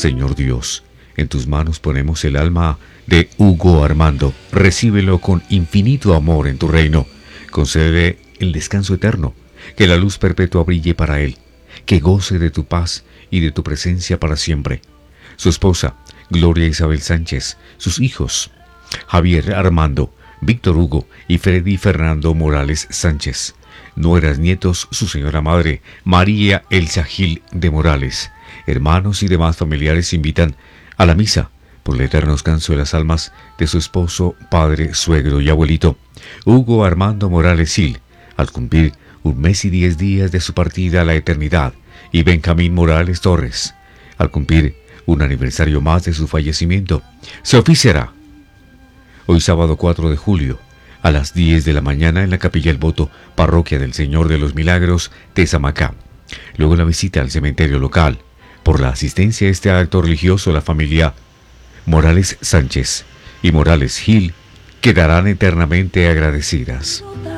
Señor Dios, en tus manos ponemos el alma de Hugo Armando. Recíbelo con infinito amor en tu reino. Concede el descanso eterno, que la luz perpetua brille para él, que goce de tu paz y de tu presencia para siempre. Su esposa, Gloria Isabel Sánchez, sus hijos, Javier Armando, Víctor Hugo y Freddy Fernando Morales Sánchez. Nueras, nietos, su señora madre, María Elsa Gil de Morales. Hermanos y demás familiares invitan a la misa por el eterno descanso de las almas de su esposo, padre, suegro y abuelito, Hugo Armando Morales Gil, al cumplir 1 mes y 10 días de su partida a la eternidad, y Benjamín Morales Torres, al cumplir un aniversario más de su fallecimiento. Se oficiará hoy sábado 4 de julio a las 10 de la mañana en la Capilla El Voto, Parroquia del Señor de los Milagros, Tezamacá. Luego la visita al cementerio local. Por la asistencia a este acto religioso, la familia Morales Sánchez y Morales Gil quedarán eternamente agradecidas.